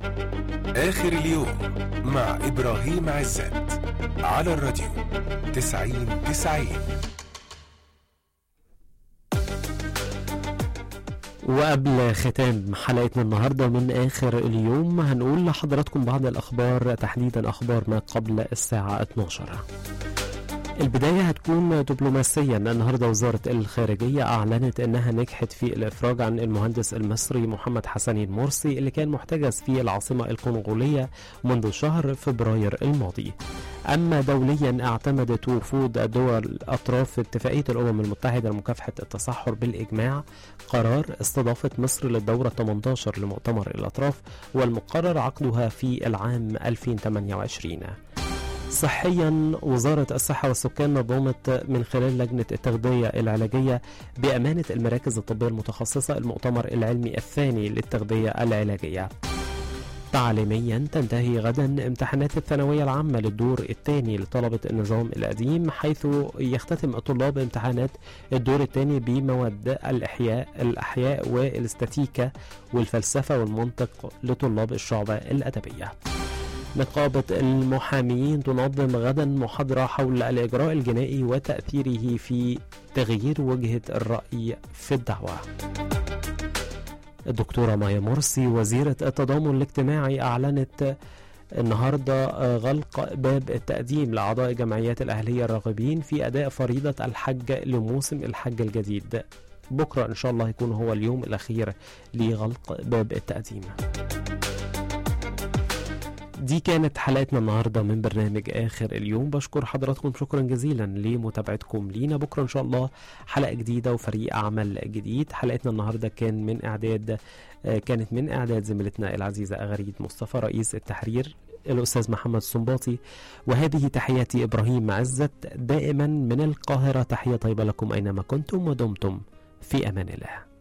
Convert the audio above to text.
آخر اليوم مع إبراهيم عزت على الراديو 90-90. وقبل ختام حلقتنا النهاردة من آخر اليوم هنقول لحضراتكم بعض الأخبار، تحديدا أخبار ما قبل الساعة 12. البداية هتكون دبلوماسيا. النهاردة وزارة الخارجية أعلنت أنها نجحت في الإفراج عن المهندس المصري محمد حسنين مرسي اللي كان محتجز في العاصمة الكونغولية منذ شهر فبراير الماضي. أما دوليا، اعتمدت وفود دول أطراف اتفاقية الأمم المتحدة لمكافحة التصحر بالإجماع قرار استضافة مصر للدورة 18 لمؤتمر الأطراف، والمقرر عقدها في العام 2028. صحيا، وزارة الصحة والسكان نظمت من خلال لجنة التغذية العلاجية بأمانة المراكز الطبية المتخصصة المؤتمر العلمي الثاني للتغذية العلاجية. تعليميا، تنتهي غدا امتحانات الثانوية العامة للدور الثاني لطلبة النظام القديم، حيث يختتم الطلاب امتحانات الدور الثاني بمواد الأحياء والاستاتيكا والفلسفة والمنطق لطلاب الشعبة الأدبية. نقابة المحاميين تنظم غدا محاضرة حول الإجراء الجنائي وتأثيره في تغيير وجهة الرأي في الدعوة. الدكتورة مايا مرسي وزيرة التضامن الاجتماعي أعلنت النهاردة غلق باب التقديم لأعضاء جمعيات الأهلية الراغبين في أداء فريضة الحج لموسم الحج الجديد. بكرة إن شاء الله يكون هو اليوم الأخير لغلق باب التقديم. دي كانت حلقتنا النهاردة من برنامج آخر اليوم. بشكر حضراتكم شكرا جزيلا لمتابعتكم لينا. بكرة إن شاء الله حلقة جديدة وفريق عمل جديد. حلقتنا النهاردة كانت من إعداد زميلتنا العزيزة أغريد مصطفى، رئيس التحرير الأستاذ محمد الصنباطي، وهذه تحياتي إبراهيم عزت دائما من القاهرة. تحية طيبة لكم أينما كنتم ودمتم في أمان الله.